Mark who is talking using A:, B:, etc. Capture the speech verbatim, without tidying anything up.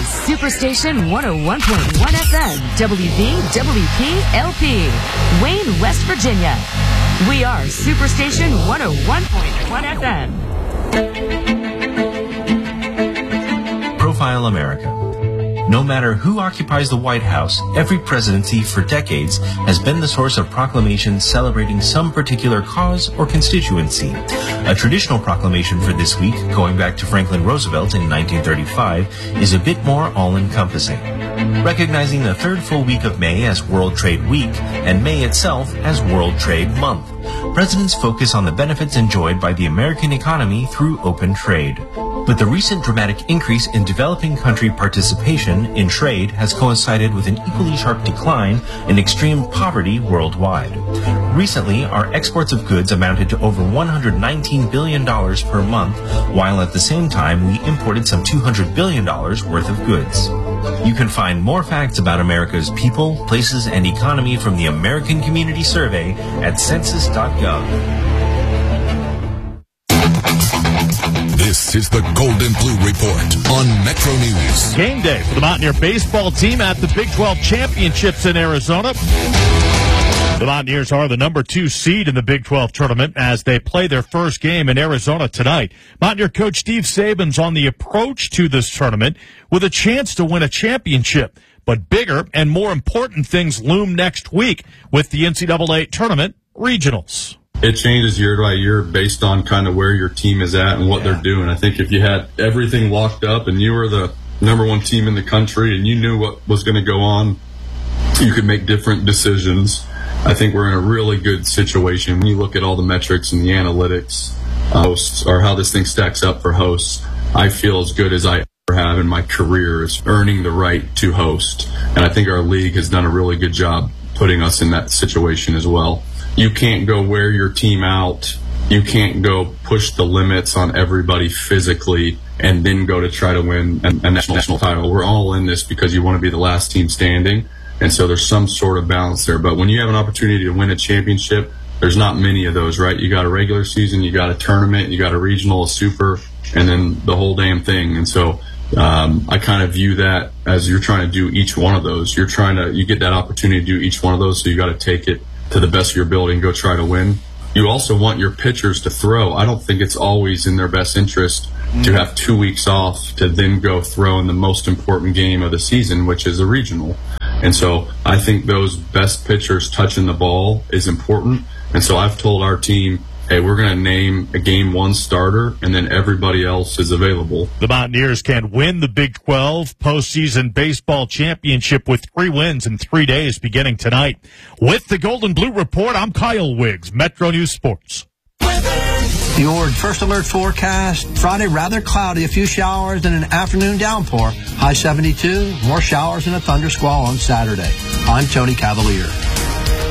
A: Superstation one oh one point one F M, W V W P L P, Wayne, West Virginia. We are Superstation one oh one point one F M.
B: Profile America. No matter who occupies the White House, every presidency for decades has been the source of proclamations celebrating some particular cause or constituency. A traditional proclamation for this week, going back to Franklin Roosevelt in nineteen thirty-five, is a bit more all-encompassing. Recognizing the third full week of May as World Trade Week and May itself as World Trade Month, presidents focus on the benefits enjoyed by the American economy through open trade. But the recent dramatic increase in developing country participation in trade has coincided with an equally sharp decline in extreme poverty worldwide. Recently, our exports of goods amounted to over one hundred nineteen billion dollars per month, while at the same time we imported some two hundred billion dollars worth of goods. You can find more facts about America's people, places, and economy from the American Community Survey at census dot gov.
C: This is the Golden Blue Report on Metro News.
D: Game day for the Mountaineer baseball team at the Big twelve Championships in Arizona. The Mountaineers are the number two seed in the Big twelve tournament as they play their first game in Arizona tonight. Mountaineer coach Steve Saban's on the approach to this tournament with a chance to win a championship. But bigger and more important things loom next week with the N C double A tournament regionals.
E: It changes year by year based on kind of where your team is at and what yeah. they're doing. I think if you had everything locked up and you were the number one team in the country and you knew what was going to go on, you could make different decisions. I think we're in a really good situation. When you look at all the metrics and the analytics, uh, hosts, or how this thing stacks up for hosts, I feel as good as I ever have in my career is earning the right to host. And I think our league has done a really good job putting us in that situation as well. You can't go wear your team out. You can't go push the limits on everybody physically and then go to try to win a, a national, national title. We're all in this because you want to be the last team standing. And so there's some sort of balance there. But when you have an opportunity to win a championship, there's not many of those, right? You got a regular season, you got a tournament, you got a regional, a super, and then the whole damn thing. And so um, I kind of view that as you're trying to do each one of those. You're trying to, you get that opportunity to do each one of those, so you got to take it to the best of your ability and go try to win. You also want your pitchers to throw. I don't think it's always in their best interest to have two weeks off to then go throw in the most important game of the season, which is a regional. And so I think those best pitchers touching the ball is important. And so I've told our team, hey, we're going to name a game one starter, and then everybody else is available.
D: The Mountaineers can win the Big twelve postseason baseball championship with three wins in three days beginning tonight. With the Golden Blue Report, I'm Kyle Wiggs, Metro News Sports.
F: Your first alert forecast, Friday rather cloudy, a few showers and an afternoon downpour. High seventy-two, more showers and a thunder squall on Saturday. I'm Tony Cavalier.